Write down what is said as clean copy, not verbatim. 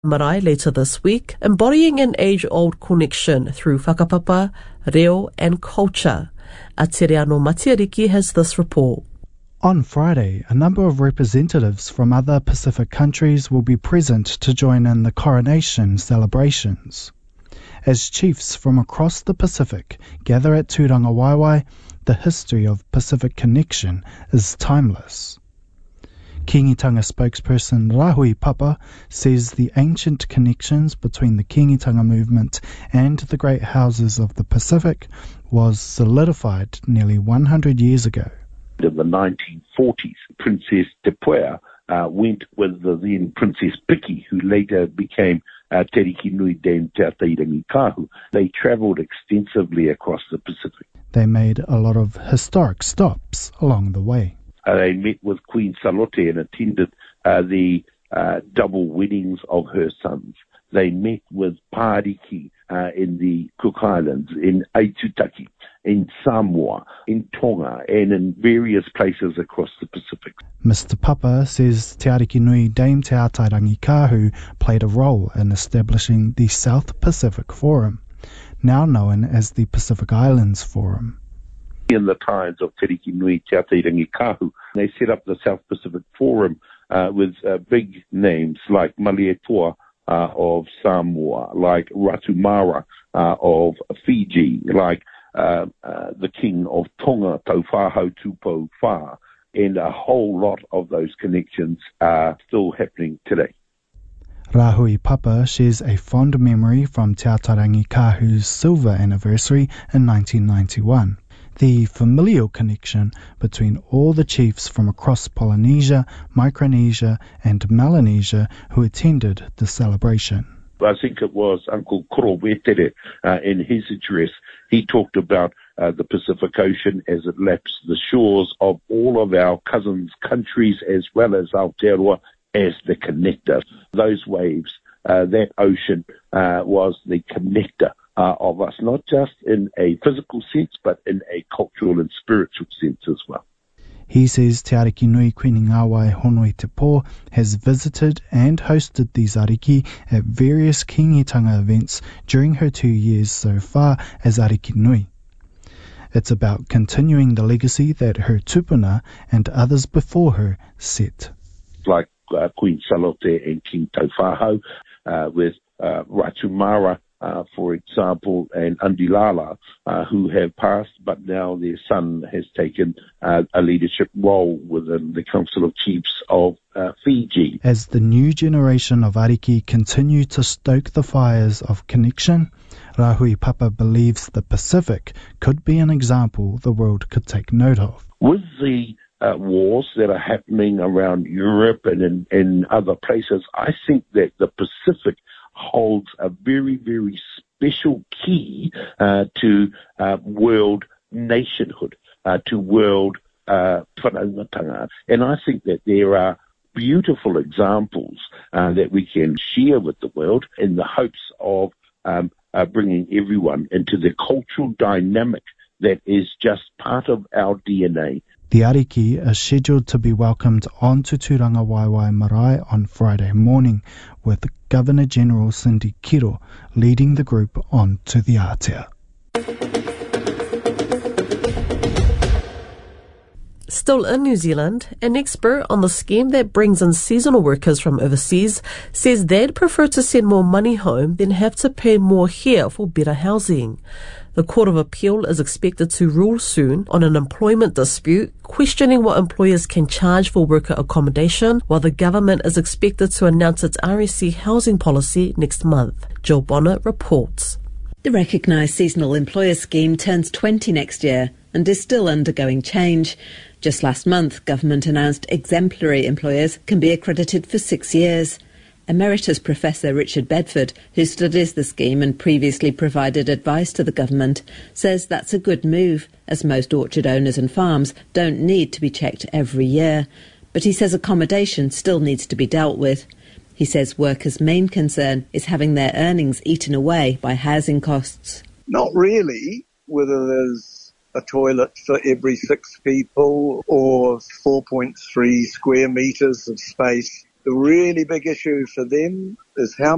Marae later this week, embodying an age-old connection through whakapapa, reo and culture. Atereano Matiariki has this report. On Friday, a number of representatives from other Pacific countries will be present to join in the coronation celebrations. As chiefs from across the Pacific gather at Tūranga Waiwai, the history of Pacific connection is timeless. Kingitanga spokesperson Rahui Papa says the ancient connections between the Kingitanga movement and the great houses of the Pacific was solidified nearly 100 years ago. In the 1940s, Princess Te Puea went with the then Princess Piki, who later became Teriki Nui Dame Te Atairangi Kahu. They travelled extensively across the Pacific. They made a lot of historic stops along the way. They met with Queen Salote and attended the double weddings of her sons. They met with Pāriki in the Cook Islands, in Aitutaki, in Samoa, in Tonga, and in various places across the Pacific. Mr. Papa says Te Ariki Nui Dame Te Atairangi Kahu played a role in establishing the South Pacific Forum, now known as the Pacific Islands Forum. In the times of Te Riki Nui Te Atairangi Kahu, they set up the South Pacific Forum with big names like Malietoa of Samoa, like Ratumara of Fiji, like the King of Tonga, Taufāhau Tupou Whā, and a whole lot of those connections are still happening today. Rahui Papa shares a fond memory from Te Atairangi Kahu's silver anniversary in 1991. The familial connection between all the chiefs from across Polynesia, Micronesia and Melanesia who attended the celebration. I think it was Uncle Koro Wetere in his address. He talked about the Pacific Ocean as it laps the shores of all of our cousins' countries as well as Aotearoa as the connector. Those waves, that ocean was the connector of us, not just in a physical sense, but in a cultural and spiritual sense as well. He says Te Ariki Nui Queen Ngāwai Honui Te Pō has visited and hosted these ariki at various Kingitanga events during her 2 years so far as Ariki Nui. It's about continuing the legacy that her tupuna and others before her set. Like Queen Salote and King Taufāhau, with Ratumara, for example, and Undilala, who have passed, but now their son has taken a leadership role within the Council of Chiefs of Fiji. As the new generation of ariki continue to stoke the fires of connection, Rahui Papa believes the Pacific could be an example the world could take note of. With the wars that are happening around Europe and in other places, I think that the Pacific holds a very, very special key to world nationhood, to world whanaungatanga. And I think that there are beautiful examples that we can share with the world in the hopes of bringing everyone into the cultural dynamic that is just part of our DNA. The ariki are scheduled to be welcomed onto Tūranga Waiwai Marae on Friday morning, with Governor-General Cindy Kiro leading the group on to the Aotea. Still in New Zealand, an expert on the scheme that brings in seasonal workers from overseas says they'd prefer to send more money home than have to pay more here for better housing. The Court of Appeal is expected to rule soon on an employment dispute, questioning what employers can charge for worker accommodation, while the government is expected to announce its RSC housing policy next month. Jill Bonnet reports. The recognised seasonal employer scheme turns 20 next year and is still undergoing change. Just last month, government announced exemplary employers can be accredited for 6 years. Emeritus Professor Richard Bedford, who studies the scheme and previously provided advice to the government, says that's a good move, as most orchard owners and farms don't need to be checked every year. But he says accommodation still needs to be dealt with. He says workers' main concern is having their earnings eaten away by housing costs. Not really, whether there's a toilet for every 6 people or 4.3 square metres of space. The really big issue for them is how